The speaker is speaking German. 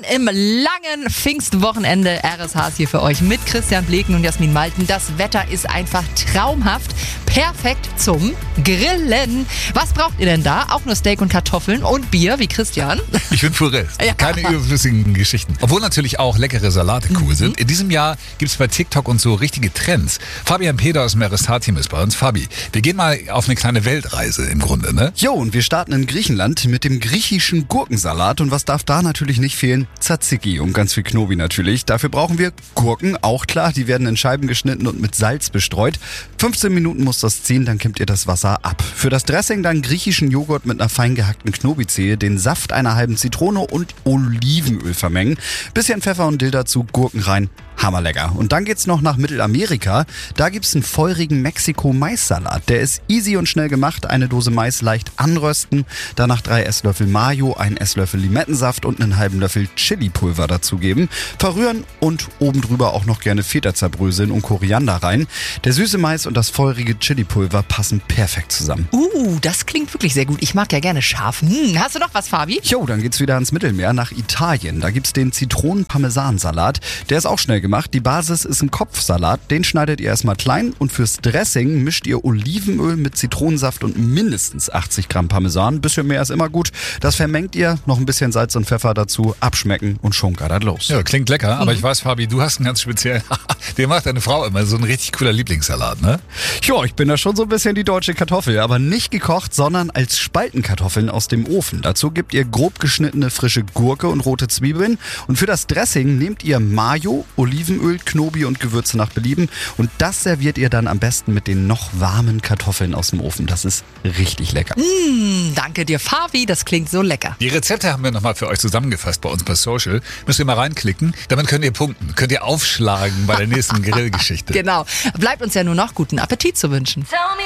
im langen Pfingstwochenende. RSH ist hier für euch mit Christian Bleken und Jasmin Malten. Das Wetter ist einfach traumhaft. Perfekt zum Grillen. Was braucht ihr denn da? Auch nur Steak und Kartoffeln und Bier, wie Christian. Ich bin Purist. Ja. Keine überflüssigen Geschichten. Obwohl natürlich auch leckere Salate cool sind. In diesem Jahr gibt es bei TikTok und so richtige Trends. Fabian Peter aus dem RSH-Team ist bei uns. Fabi, wir gehen mal auf eine kleine Weltreise im Grunde, ne? Jo, und wir starten in Griechenland mit dem griechischen Gurkensalat. Und was darf da natürlich nicht fehlen? Tzatziki und ganz viel Knobi natürlich. Dafür brauchen wir Gurken, auch klar. Die werden in Scheiben geschnitten und mit Salz bestreut. 15 Minuten muss das ziehen, dann kippt ihr das Wasser ab. Für das Dressing dann griechischen Joghurt mit einer fein gehackten Knobizehe, den Saft einer halben Zitrone und Olivenöl vermengen. Bisschen Pfeffer und Dill dazu, Gurken rein. Hammerlecker. Und dann geht's noch nach Mittelamerika. Da gibt's einen feurigen Mexiko-Maissalat. Der ist easy und schnell gemacht. Eine Dose Mais leicht anrösten. Danach 3 Esslöffel Mayo, 1 Esslöffel Limettensaft und einen halben Löffel Chilipulver dazugeben. Verrühren und oben drüber auch noch gerne Feta zerbröseln und Koriander rein. Der süße Mais und das feurige Chilipulver passen perfekt zusammen. Das klingt wirklich sehr gut. Ich mag ja gerne scharf. Hast du noch was, Fabi? Jo, dann geht's wieder ans Mittelmeer, nach Italien. Da gibt's den Zitronen-Parmesan-Salat. Der ist auch schnell gemacht. Die Basis ist ein Kopfsalat. Den schneidet ihr erstmal klein und fürs Dressing mischt ihr Olivenöl mit Zitronensaft und mindestens 80 Gramm Parmesan. Ein bisschen mehr ist immer gut. Das vermengt ihr, noch ein bisschen Salz und Pfeffer dazu, abschmecken und schon geht das los. Ja, klingt lecker. Aber ich weiß, Fabi, du hast einen ganz speziellen, den macht deine Frau immer, so ein richtig cooler Lieblingssalat, ne? Ja, ich bin da schon so ein bisschen die deutsche Kartoffel, aber nicht gekocht, sondern als Spaltenkartoffeln aus dem Ofen. Dazu gebt ihr grob geschnittene frische Gurke und rote Zwiebeln. Und für das Dressing nehmt ihr Mayo, Olivenöl, Knobi und Gewürze nach Belieben. Und das serviert ihr dann am besten mit den noch warmen Kartoffeln aus dem Ofen. Das ist richtig lecker. Danke dir, Fabi. Das klingt so lecker. Die Rezepte haben wir nochmal für euch zusammengefasst bei uns bei Social. Müsst ihr mal reinklicken. Damit könnt ihr punkten. Könnt ihr aufschlagen bei der nächsten Grillgeschichte. Genau. Bleibt uns ja nur noch guten Appetit zu wünschen.